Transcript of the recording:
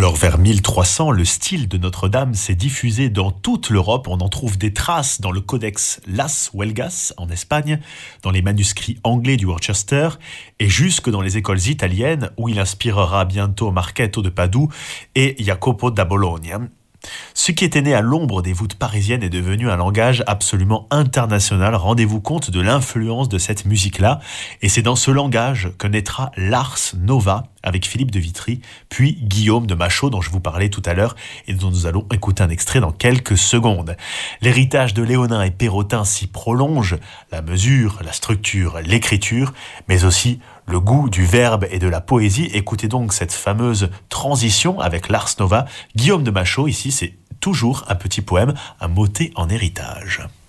Alors vers 1300, le style de Notre-Dame s'est diffusé dans toute l'Europe. On en trouve des traces dans le codex Las Huelgas en Espagne, dans les manuscrits anglais du Worcester et jusque dans les écoles italiennes où il inspirera bientôt Marchetto de Padoue et Jacopo da Bologna. Ce qui était né à l'ombre des voûtes parisiennes est devenu un langage absolument international. Rendez-vous compte de l'influence de cette musique-là. Et c'est dans ce langage que naîtra l'Ars Nova avec Philippe de Vitry, puis Guillaume de Machaut dont je vous parlais tout à l'heure et dont nous allons écouter un extrait dans quelques secondes. L'héritage de Léonin et Perrotin s'y prolonge, la mesure, la structure, l'écriture, mais aussi le goût du verbe et de la poésie. Écoutez donc cette fameuse transition avec l'Ars Nova. Guillaume de Machaut, ici, c'est toujours un petit poème, un motet en héritage.